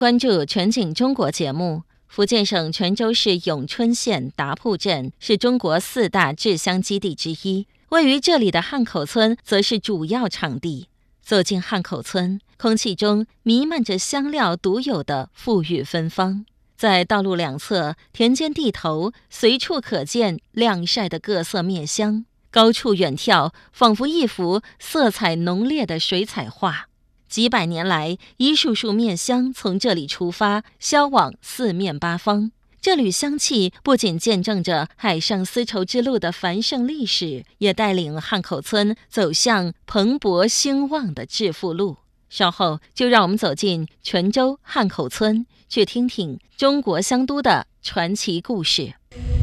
关注全景中国节目。福建省泉州市永春县达铺镇是中国4大制香基地之一，位于这里的汉口村则是主要场地。走进汉口村，空气中弥漫着香料独有的馥郁芬芳，在道路两侧、田间地头随处可见晾晒的各色灭香，高处远眺，仿佛一幅色彩浓烈的水彩画。几百年来，一束束灭香从这里出发，销往四面八方。这缕香气不仅见证着海上丝绸之路的繁盛历史，也带领汉口村走向蓬勃兴旺的致富路。稍后就让我们走进泉州汉口村，去听听中国香都的传奇故事。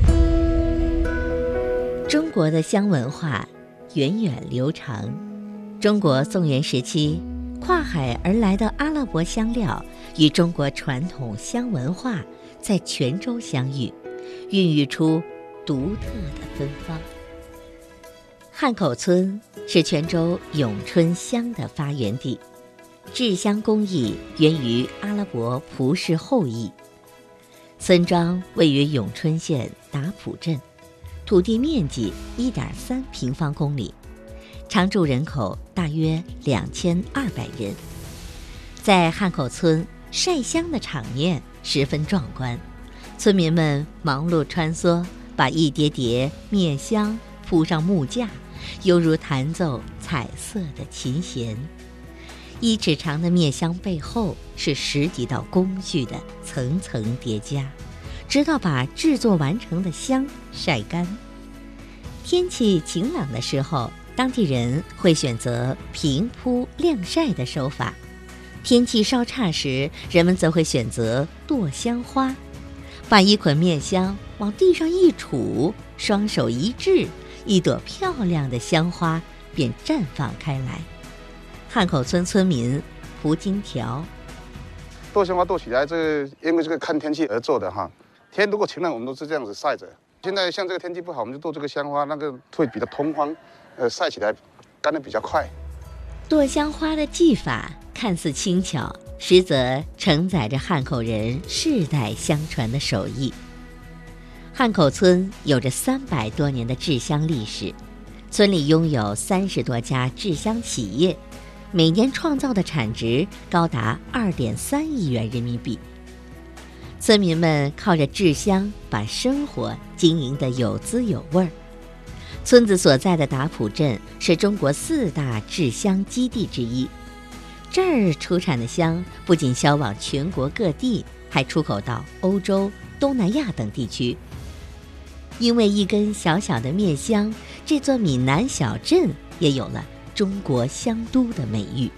中国的香文化源远流长。中国宋元时期，跨海而来的阿拉伯香料与中国传统香文化在泉州相遇，孕育出独特的芬芳。汉口村是泉州永春香的发源地，制香工艺源于阿拉伯蒲氏后裔。村庄位于永春县达铺镇，土地面积1.3平方公里，常住人口大约2200人。在汉口村晒香的场面十分壮观，村民们忙碌穿梭，把一叠叠灭香铺上木架，犹如弹奏彩色的琴弦。1尺长的灭香背后是10几道工序的层层叠加，直到把制作完成的香晒干。天气晴朗的时候，当地人会选择平铺晾晒的手法；天气稍差时，人们则会选择剁香花，把一捆灭香往地上一杵，双手一掷，一朵漂亮的香花便绽放开来。汉口村村民胡金条： 剁香花剁起来，因为这个看天气而做的哈。天如果晴朗，我们都是这样子晒着。现在像这个天气不好，我们就剁这个香花，那个会比较通风，晒起来干得比较快。 剁香花的技法看似轻巧，实则承载着汉口人世代相传的手艺。汉口村有着300多年的制香历史，村里拥有30多家制香企业，每年创造的产值高达2.3亿元人民币。村民们靠着制香把生活经营得有滋有味。村子所在的达铺镇是中国4大制香基地之一，这儿出产的香不仅销往全国各地，还出口到欧洲、东南亚等地区。因为一根小小的灭香，这座闽南小镇也有了中国香都的美誉。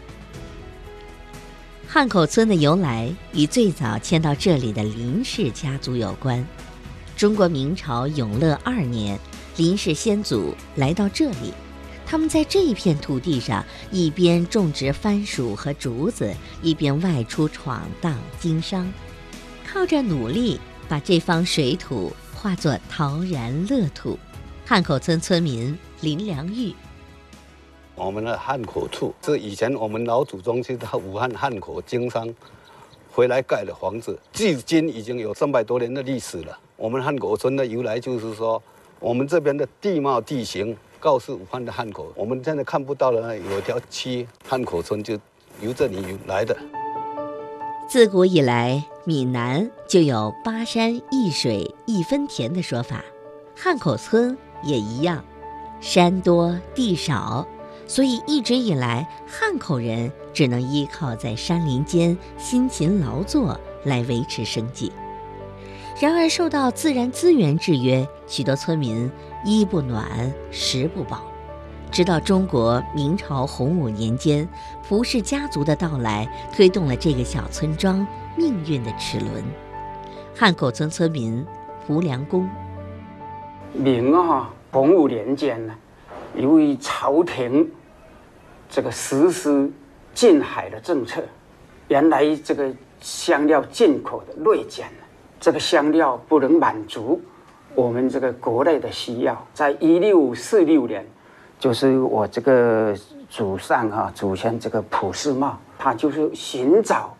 汉口村的由来与最早迁到这里的林氏家族有关。中国明朝永乐2年，林氏先祖来到这里，他们在这一片土地上一边种植番薯和竹子，一边外出闯荡经商，靠着努力把这方水土化作陶然乐土。汉口村村民林良玉： 我们的汉口处是以前我们老祖宗去到武汉汉口经商回来盖的房子，距今已经有300多年的历史了。我们汉口村的由来就是说，我们这边的地貌地形告诉武汉的汉口，我们现在看不到的有条区，汉口村就由这里来的。 自古以来，闽南就有巴山一水一分田的说法，汉口村也一样，山多地少，所以一直以来汉口人只能依靠在山林间辛勤劳作来维持生计。然而受到自然资源制约，许多村民衣不暖食不饱。直到中国明朝洪武年间，蒲氏家族的到来推动了这个小村庄命运的齿轮。汉口村村民胡良公： 明洪武年间呢，由于朝廷这个实施禁海的政策，原来这个香料进口的锐减了，这个香料不能满足我们这个国内的需要。在1646年，就是我这个祖先这个蒲世茂，他就是寻找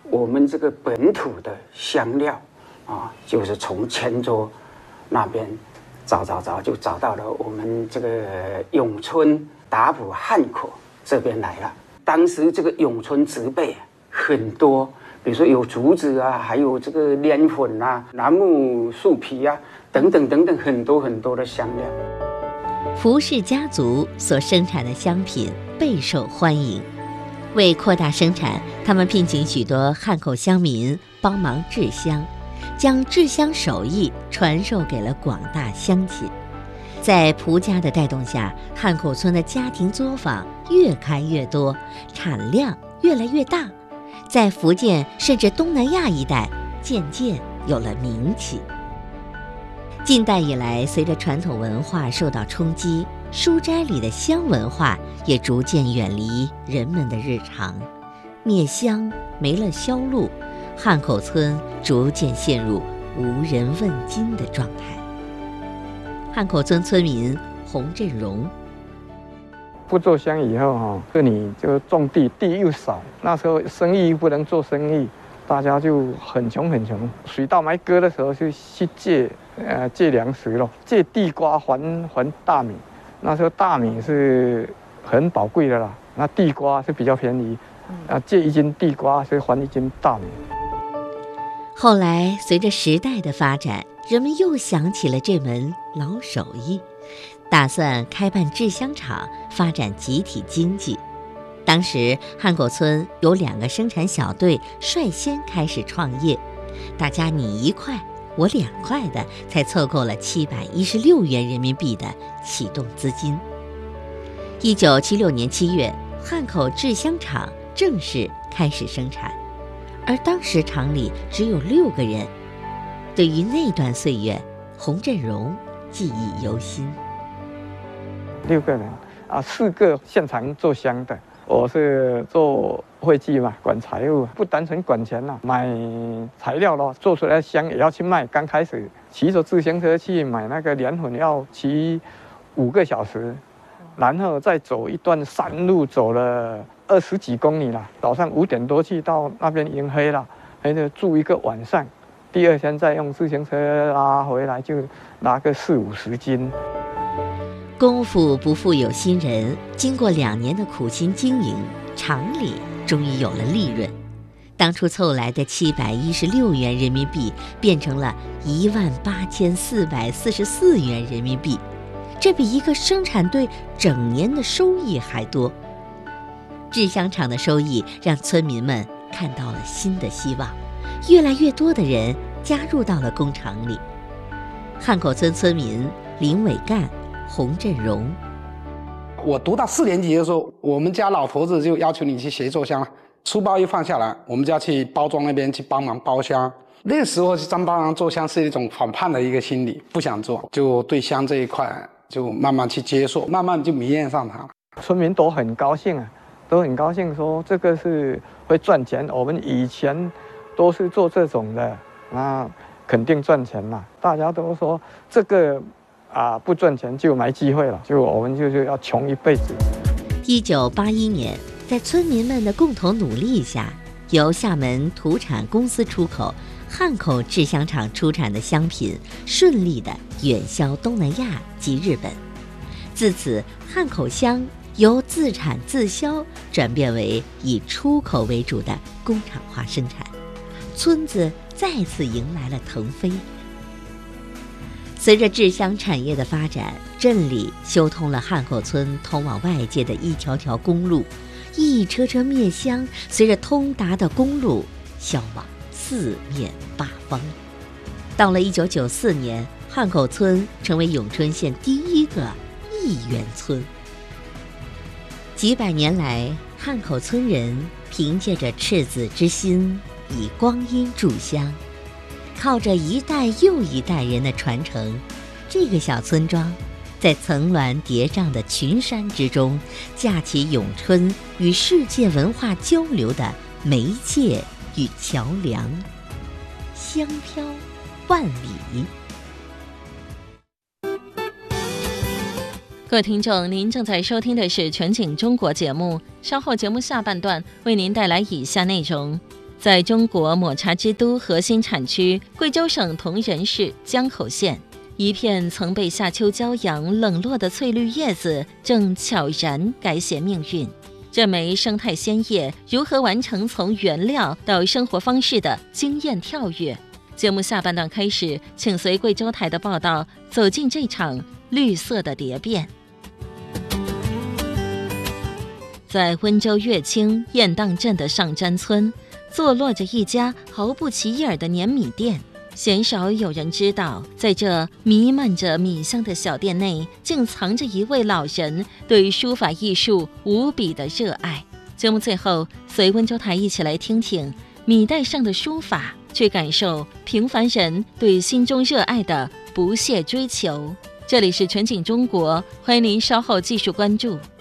我们这个本土的香料啊，就是从黔州那边找，就找到了我们这个永春打浦汉口这边来了。当时这个永春植被很多，比如说有竹子啊，还有这个莲粉啊、楠木树皮啊，等等很多的香料。 福氏家族所生产的香品备受欢迎。为扩大生产，他们聘请许多汉口乡民帮忙制香，将制香手艺传授给了广大乡亲。在蒲家的带动下，汉口村的家庭作坊越开越多，产量越来越大，在福建甚至东南亚一带渐渐有了名气。近代以来，随着传统文化受到冲击，书斋里的香文化也逐渐远离人们的日常，灭香没了销路，汉口村逐渐陷入无人问津的状态。汉口村村民洪振荣： 不做香以后这里就种地，地又少，那时候生意又不能做生意，大家就很穷。水稻埋割的时候就去借粮食咯，借地瓜还大米。那时候大米是很宝贵的啦，那地瓜是比较便宜，借一斤地瓜是还一斤大米。 后来随着时代的发展，人们又想起了这门老手艺，打算开办制香厂，发展集体经济。当时汉口村有2个生产小队率先开始创业，大家你1块我2块的，才凑够了716元人民币的启动资金。1976年7月，汉口制香厂正式开始生产，而当时厂里只有6个人。对于那段岁月，洪振荣记忆犹新。 6个人4个现场做香的，我是做会计嘛，管财务，不单纯管钱买材料咯，做出来的香也要去卖。刚开始骑着自行车去买那个莲粉，要骑5个小时，然后再走一段山路，走了20几公里了。早上5点多去到那边，已经黑了，还得住一个晚上。第2天再用自行车拉回来，就拿个40-50斤。 功夫不负有心人，经过2年的苦心经营，厂里终于有了利润。当初凑来的716元人民币变成了18444元人民币，这比一个生产队整年的收益还多。制香厂的收益让村民们看到了新的希望，越来越多的人加入到了工厂里。汉口村村民林伟干、洪振荣： 我读到4年级的时候，我们家老婆子就要求你去学做香了，书包一放下来，我们就要去包装那边去帮忙包香。那个时候去帮忙做香是一种反叛的一个心理，不想做，就对香这一块就慢慢去接受，慢慢就迷恋上它。 村民都很高兴都很高兴说这个是会赚钱，我们以前都是做这种的，那肯定赚钱嘛。大家都说这个不赚钱就没机会了，就我们就是要穷一辈子。 1981年，在村民们的共同努力下，由厦门土产公司出口，汉口制香厂出产的香品顺利地远销东南亚及日本。自此，汉口香由自产自销转变为以出口为主的工厂化生产，村子再次迎来了腾飞。随着制香产业的发展，镇里修通了汉口村通往外界的一条条公路，一车车灭香随着通达的公路销往4面8方。到了1994年，汉口村成为永春县第1个1元村。几百年来，汉口村人凭借着赤子之心，以光阴铸香，靠着一代又一代人的传承，这个小村庄在层峦叠嶂的群山之中，架起咏春与世界文化交流的媒介与桥梁，香飘万里。 各位听众，您正在收听的是全景中国节目，稍后节目下半段为您带来以下内容： 在中国抹茶之都核心产区贵州省铜仁市江口县，一片曾被夏秋骄阳冷落的翠绿叶子正悄然改写命运。这枚生态鲜叶如何完成从原料到生活方式的惊艳跳跃？节目下半段开始，请随贵州台的报道走进这场绿色的蝶变。在温州乐清雁荡镇的上詹村，坐落着一家毫不起眼的碾米店。鲜少有人知道，在这弥漫着米香的小店内，竟藏着一位老人对书法艺术无比的热爱。节目最后，随温州台一起来听听米袋上的书法，去感受平凡人对心中热爱的不懈追求。这里是全景中国，欢迎您稍后继续关注。